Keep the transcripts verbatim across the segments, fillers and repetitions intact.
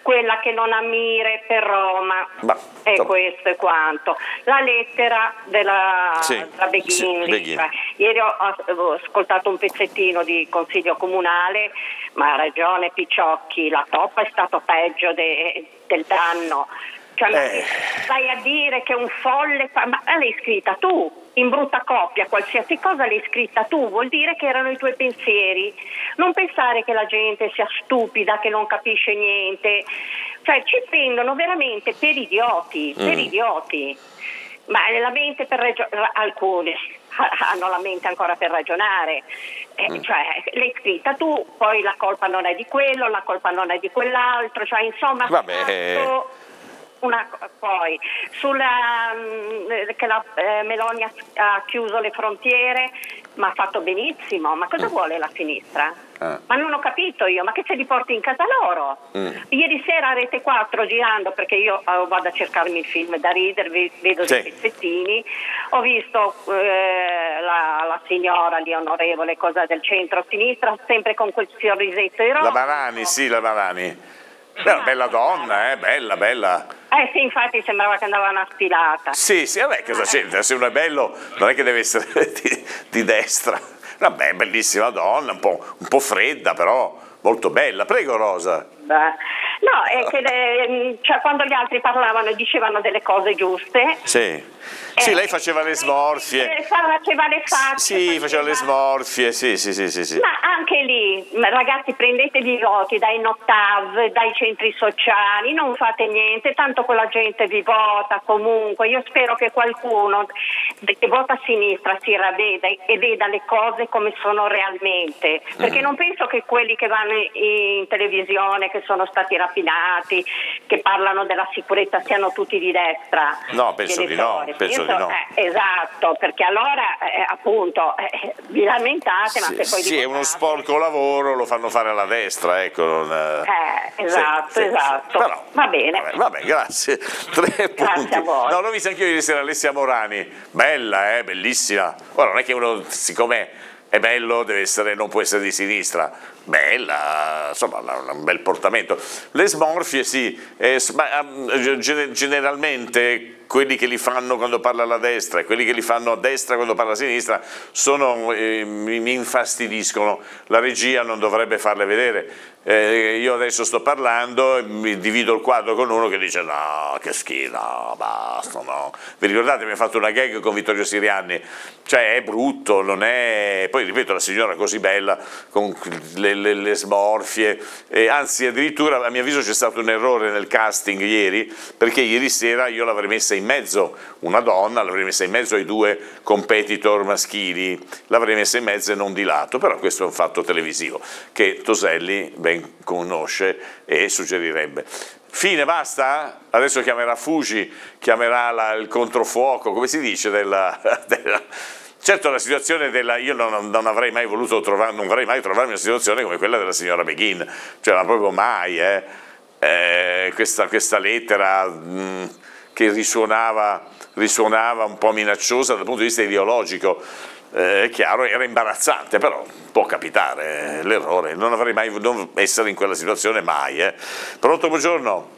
quella che non ha mire per Roma. Ma, e top. questo è quanto. La lettera della, sì, della Beghin, sì, Beghin. cioè, ieri ho, ho ascoltato un pezzettino di Consiglio Comunale, ma ha ragione Picciocchi, la toppa è stato peggio de, del danno. Cioè, Eh. vai a dire che un folle, ma l'hai scritta tu, in brutta coppia, qualsiasi cosa l'hai scritta tu, vuol dire che erano i tuoi pensieri. Non pensare che la gente sia stupida, che non capisce niente, cioè ci prendono veramente per idioti, mm. per idioti. Ma la mente per ragio- alcuni hanno la mente ancora per ragionare, eh, mm. cioè l'hai scritta tu, poi la colpa non è di quello, la colpa non è di quell'altro, cioè insomma Vabbè. Una, poi sulla che la eh, Meloni ha, ha chiuso le frontiere, ma ha fatto benissimo, ma cosa mm. vuole la sinistra? Ah. Ma non ho capito io, ma che se li porti in casa loro? Mm. Ieri sera a Rete quattro girando, perché io eh, vado a cercarmi il film da ridere, vedo sì. dei pezzettini, ho visto eh, la, la signora lì onorevole, cosa del centro-sinistra, sempre con quel sorrisetto irotico. La Marani, sì, la Marani. Beh, una bella donna, eh, bella, bella. Eh sì, infatti sembrava che andava una sfilata. Sì, sì, vabbè, cosa c'entra? Se uno è bello non è che deve essere di, di destra. Vabbè, bellissima donna, un po', un po' fredda, però molto bella. Prego, Rosa. Beh, no, è che le, cioè, quando gli altri parlavano e dicevano delle cose giuste. Sì. Sì, lei faceva le smorfie. Faceva le facce. Sì, faceva, faceva le smorfie, sì, sì, sì, sì, sì. Ma anche lì, ragazzi, prendete i voti dai Notav, dai centri sociali, non fate niente, tanto quella gente vi vota comunque. Io spero che qualcuno che vota a sinistra si ravveda e veda le cose come sono realmente, perché mm. non penso che quelli che vanno in televisione, che sono stati rapinati, che parlano della sicurezza, siano tutti di destra. No, penso di no, penso di no. Eh, esatto, perché allora eh, appunto eh, vi lamentate, ma sì, se poi sì, è uno sporco lavoro, lo fanno fare alla destra, ecco. Non, eh, esatto, sì, sì, esatto. sì. Però, va bene. Vabbè, vabbè, grazie. Tre grazie punti. a voi. No, l'ho vista anch'io ieri sera, Alessia Morani, bella, eh, bellissima. Ora non è che uno, siccome è bello, deve essere, non può essere di sinistra. Bella, insomma, un bel portamento. Le smorfie, sì, eh, ma, generalmente quelli che li fanno quando parla la destra e quelli che li fanno a destra quando parla a sinistra sono, eh, mi, mi infastidiscono. La regia non dovrebbe farle vedere. Eh, io adesso sto parlando e mi divido il quadro con uno che dice no, che schifo, no, basta, no. Vi ricordate, mi ha fatto una gag con Vittorio Sirianni? Cioè è brutto, non è... Poi ripeto, la signora così bella, con le, le, le smorfie, e anzi addirittura a mio avviso c'è stato un errore nel casting ieri, perché ieri sera io l'avrei messa in mezzo, una donna, l'avrei messa in mezzo ai due competitor maschili, l'avrei messa in mezzo e non di lato, però questo è un fatto televisivo che Toselli ben conosce e suggerirebbe. Fine, basta? Adesso chiamerà Fuji, chiamerà la, il controfuoco, come si dice, della, della... Certo la situazione della... io non, non avrei mai voluto trovare, non vorrei mai trovarmi una situazione come quella della signora Beghin, cioè ma proprio mai, eh? Eh, questa, questa lettera mh, che risuonava, risuonava un po' minacciosa dal punto di vista ideologico, eh, è chiaro, era imbarazzante, però può capitare l'errore, non avrei mai voluto essere in quella situazione mai. Eh. Pronto, buongiorno?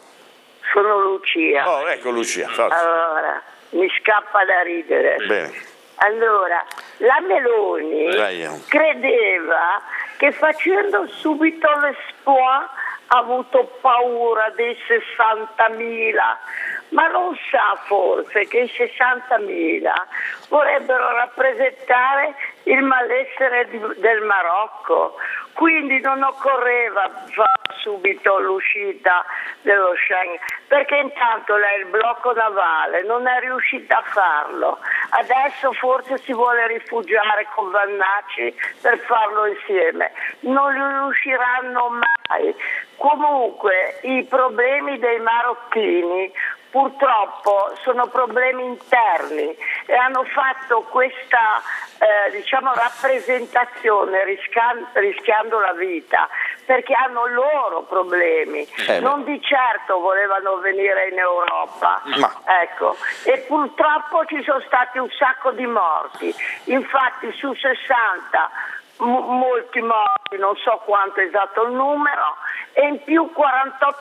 Sono Lucia. Oh, ecco Lucia. Forza. Allora, mi scappa da ridere. Bene. Allora, la Meloni Dai. credeva che facendo subito l'Expo ha avuto paura dei sessantamila, ma non sa forse che i sessantamila vorrebbero rappresentare il malessere di, del Marocco, quindi non occorreva fare subito l'uscita dello Schengen, perché intanto lei il blocco navale non è riuscita a farlo, adesso forse si vuole rifugiare con Vannacci per farlo insieme, non riusciranno mai. Comunque i problemi dei marocchini purtroppo sono problemi interni e hanno fatto questa eh, diciamo rappresentazione rischiando, rischiando la vita, perché hanno loro problemi, eh, non di certo volevano venire in Europa, ma... ecco, e purtroppo ci sono stati un sacco di morti, infatti su sessanta m- molti morti, non so quanto è esatto il numero, e in più quarantotto